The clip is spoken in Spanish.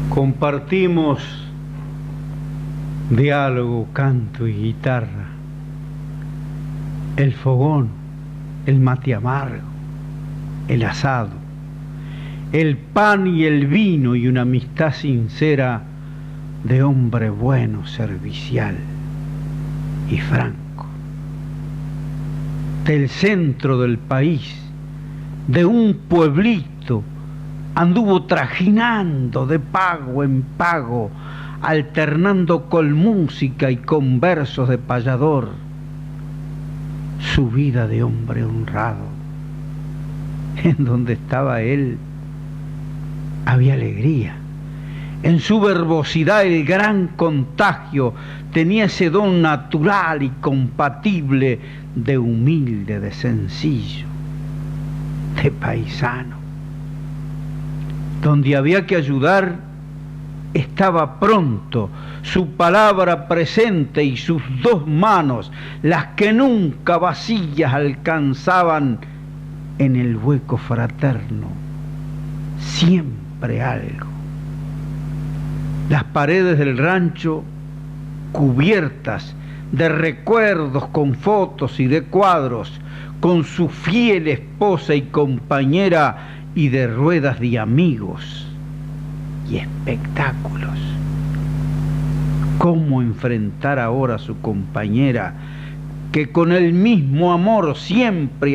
Compartimos diálogo, canto y guitarra, el fogón, el mate amargo, el asado, el pan y el vino y una amistad sincera de hombre bueno, servicial y franco. Del centro del país, de un pueblito, anduvo trajinando de pago en pago, alternando con música y con versos de payador, su vida de hombre honrado. En donde estaba él había alegría. En su verbosidad el gran contagio tenía ese don natural y compatible de humilde, de sencillo, de paisano. Donde había que ayudar, estaba pronto, su palabra presente y sus dos manos, las que nunca vacías alcanzaban en el hueco fraterno, siempre algo. Las paredes del rancho cubiertas de recuerdos con fotos y de cuadros, con su fiel esposa y compañera y de ruedas de amigos y espectáculos. ¿Cómo enfrentar ahora a su compañera que con el mismo amor siempre